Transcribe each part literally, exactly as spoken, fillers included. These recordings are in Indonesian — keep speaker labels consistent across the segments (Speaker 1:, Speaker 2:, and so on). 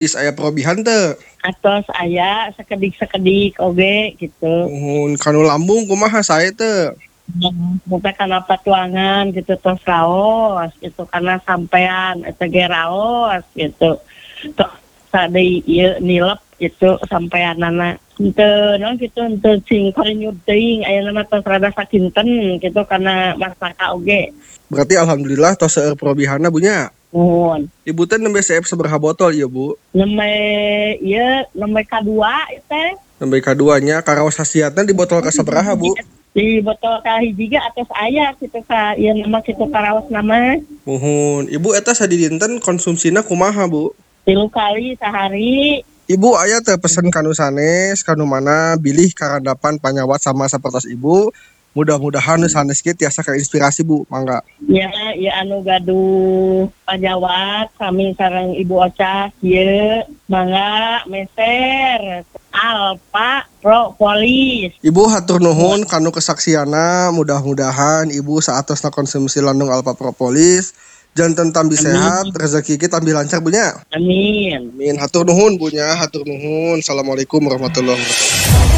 Speaker 1: Is aya probihan teu?
Speaker 2: Atos aya sakedik-sakedik oge gitu.
Speaker 1: Nuhun, kanu lambung kumaha sae teu?
Speaker 2: Muka kana patuangan gitu tos raos gitu karena sampean eta ge raos gitu. Tos sadei ieu nilep gitu sampeanana. Henteu naon gitu henteu cing karinyut teuing ayeuna tos rada sakinten gitu karena masaka oge.
Speaker 1: Berarti alhamdulillah tos seueur probihanna Bu nya.
Speaker 2: Nuhun.
Speaker 1: Ibu teh nembe C F sabaraha botol ieu Bu?
Speaker 2: Nembe ieu nembe kadua teh.
Speaker 1: Nembe kaduanya karaos khasiatna di botol kasabaraha Bu?
Speaker 2: Di botol kahiji ge atos aya kitu ka ieu nama kitu karaos nama.
Speaker 1: Nuhun, Ibu eta sadi dinten konsumsina kumaha Bu?
Speaker 2: Tilu kali sehari.
Speaker 1: Ibu aya teh pesen kanu sanes, kanu mana bilih karandapan panyawat sama sapertos Ibu. Mudah-mudahan sanes ge tiasa kainspirasi Bu, mangga.
Speaker 2: Ya, ya anu gaduh pajawat kami sareng Ibu Ocah ieu mangga meser Alpha Propolis.
Speaker 1: Ibu hatur nuhun kanu kesaksiana, mudah-mudahan Ibu saatosna konsumsi landung Alpha Propolis janten tambi sehat, rezeki kita tambi lancar Bu nya.
Speaker 2: Amin.
Speaker 1: Amin. Hatur nuhun Bu nya, hatur nuhun. Assalamualaikum warahmatullahi wabarakatuh.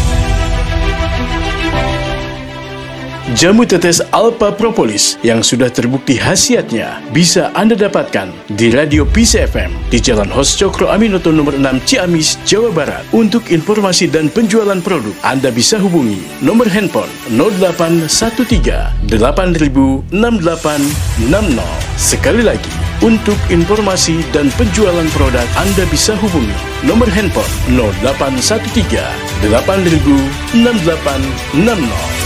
Speaker 3: Jamu tetes Alpha Propolis yang sudah terbukti khasiatnya bisa Anda dapatkan di Radio P C F M di Jalan Hos Cokro Aminoto nomor enam Ciamis, Jawa Barat. Untuk informasi dan penjualan produk, Anda bisa hubungi nomor handphone nol delapan satu tiga delapan nol enam delapan enam nol. Sekali lagi, untuk informasi dan penjualan produk, Anda bisa hubungi nomor handphone nol delapan satu tiga delapan nol enam delapan enam nol.